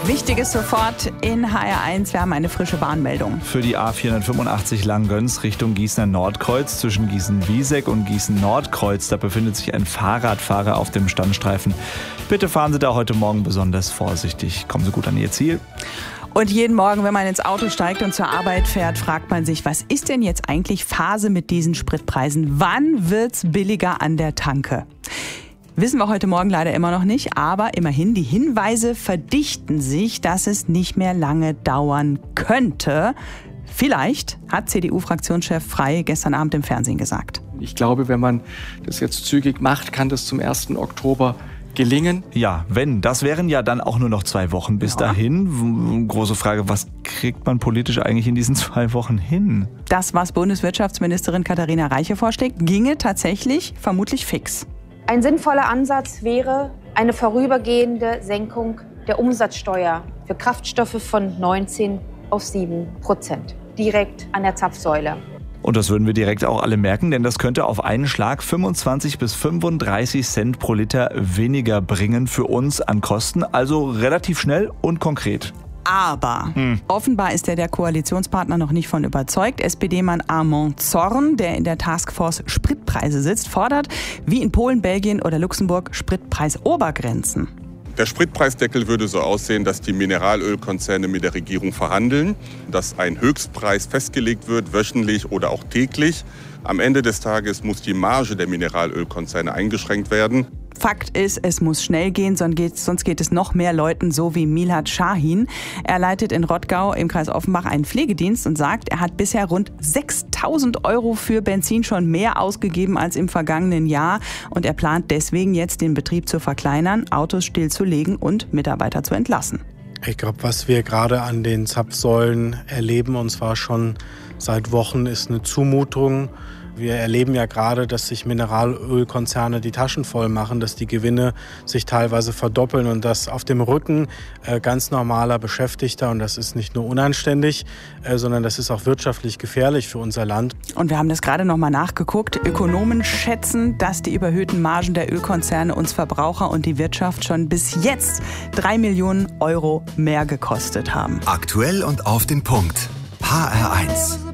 Wichtiges sofort in HR1. Wir haben eine frische Warnmeldung. Für die A485 Langgöns Richtung Gießener Nordkreuz zwischen Gießen-Wieseck und Gießen-Nordkreuz. Da befindet sich ein Fahrradfahrer auf dem Standstreifen. Bitte fahren Sie da heute Morgen besonders vorsichtig. Kommen Sie gut an Ihr Ziel. Und jeden Morgen, wenn man ins Auto steigt und zur Arbeit fährt, fragt man sich, was ist denn jetzt eigentlich Phase mit diesen Spritpreisen? Wann wird's billiger an der Tanke? Wissen wir heute Morgen leider immer noch nicht, aber immerhin, die Hinweise verdichten sich, dass es nicht mehr lange dauern könnte. Vielleicht, hat CDU-Fraktionschef Frey gestern Abend im Fernsehen gesagt. Ich glaube, wenn man das jetzt zügig macht, kann das zum 1. Oktober gelingen. Ja, wenn. Das wären ja dann auch nur noch 2 Wochen bis dahin. Große Frage, was kriegt man politisch eigentlich in diesen 2 Wochen hin? Das, was Bundeswirtschaftsministerin Katharina Reiche vorschlägt, ginge tatsächlich vermutlich fix. Ein sinnvoller Ansatz wäre eine vorübergehende Senkung der Umsatzsteuer für Kraftstoffe von 19% auf 7%, direkt an der Zapfsäule. Und das würden wir direkt auch alle merken, denn das könnte auf einen Schlag 25 bis 35 Cent pro Liter weniger bringen für uns an Kosten, also relativ schnell und konkret. Aber offenbar ist der Koalitionspartner noch nicht von überzeugt. SPD-Mann Armand Zorn, der in der Taskforce Spritpreise sitzt, fordert, wie in Polen, Belgien oder Luxemburg, Spritpreisobergrenzen. Der Spritpreisdeckel würde so aussehen, dass die Mineralölkonzerne mit der Regierung verhandeln, dass ein Höchstpreis festgelegt wird, wöchentlich oder auch täglich. Am Ende des Tages muss die Marge der Mineralölkonzerne eingeschränkt werden. Fakt ist, es muss schnell gehen, sonst geht es noch mehr Leuten so wie Milad Shahin. Er leitet in Rottgau im Kreis Offenbach einen Pflegedienst und sagt, er hat bisher rund 6.000 € für Benzin schon mehr ausgegeben als im vergangenen Jahr. Und er plant deswegen jetzt, den Betrieb zu verkleinern, Autos stillzulegen und Mitarbeiter zu entlassen. Ich glaube, was wir gerade an den Zapfsäulen erleben, und zwar schon seit Wochen, ist eine Zumutung. Wir erleben ja gerade, dass sich Mineralölkonzerne die Taschen voll machen, dass die Gewinne sich teilweise verdoppeln und das auf dem Rücken ganz normaler Beschäftigter. Und das ist nicht nur unanständig, sondern das ist auch wirtschaftlich gefährlich für unser Land. Und wir haben das gerade noch mal nachgeguckt. Ökonomen schätzen, dass die überhöhten Margen der Ölkonzerne uns Verbraucher und die Wirtschaft schon bis jetzt 3 Millionen € mehr gekostet haben. Aktuell und auf den Punkt. HR1.